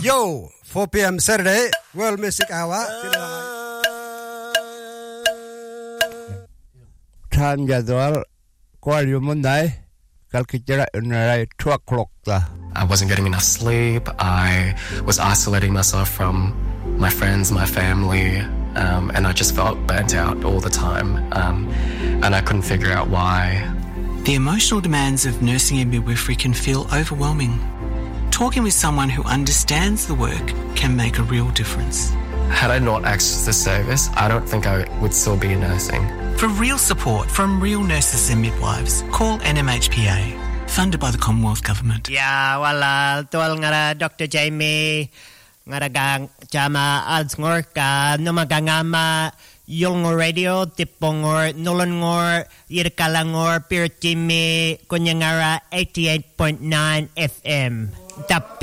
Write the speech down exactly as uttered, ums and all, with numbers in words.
Yo, four p.m. Saturday, World Music Hour. Time jadwal kual yumundai kal kicara unarai two o'clock ta. I wasn't getting enough sleep. I was isolating myself from my friends, my family, um, and I just felt burnt out all the time. Um, and I couldn't figure out why. The emotional demands of nursing and midwifery can feel overwhelming. Talking with someone who understands the work can make a real difference. Had I not accessed the service, I don't think I would still be nursing. For real support from real nurses and midwives, call N M H P A, funded by the Commonwealth Government. Yeah, wala tuwal nga Doctor Jamie nga gang chama ads ngor ka numagangama yung radio tipongor nolongor yirkalangor pirtimi kunyangara eighty-eight point nine F M. Tapi